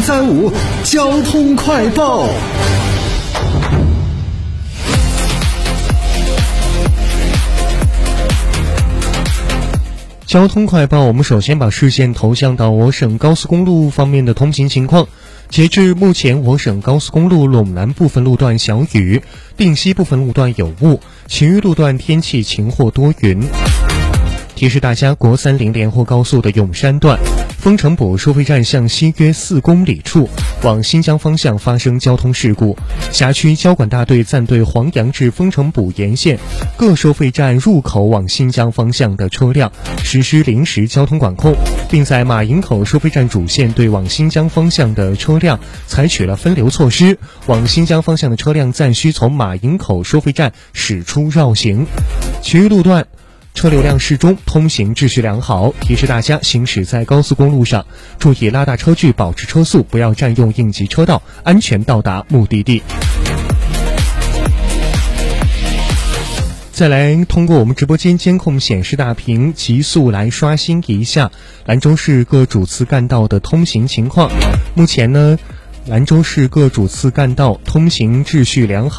135交通快报。 交通快报，我们首先把视线投向到我省高速公路方面的通行情况。截至目前，我省高速公路陇南部分路段小雨，定西部分路段有雾，其余路段天气晴或多云。提示大家，国300连霍高速的永山段丰城堡收费站向西约4公里处，往新疆方向发生交通事故，辖区交管大队暂对黄杨至丰城堡沿线各收费站入口往新疆方向的车辆实施临时交通管控，并在马营口收费站主线对往新疆方向的车辆采取了分流措施，往新疆方向的车辆暂需从马营口收费站驶出绕行，其余路段车流量适中，通行秩序良好。提示大家，行驶在高速公路上，注意拉大车距，保持车速，不要占用应急车道，安全到达目的地。再来通过我们直播间监控显示大屏急速来刷新一下兰州市各主次干道的通行情况。目前呢，兰州市各主次干道通行秩序良好。